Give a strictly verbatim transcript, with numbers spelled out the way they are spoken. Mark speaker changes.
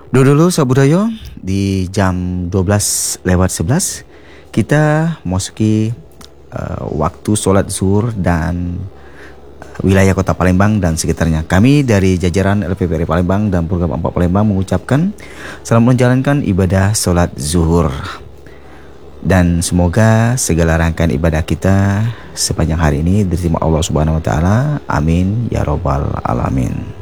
Speaker 1: Dulu-dulu Sabudayo di jam dua belas lewat sebelas kita masuki uh, waktu sholat zuhur dan wilayah kota Palembang dan sekitarnya. Kami dari jajaran L P P R Palembang dan program empat Palembang mengucapkan selamat menjalankan ibadah sholat zuhur. Dan semoga segala rangkaian ibadah kita sepanjang hari ini diterima Allah Subhanahu wa taala. Amin ya rabbal alamin.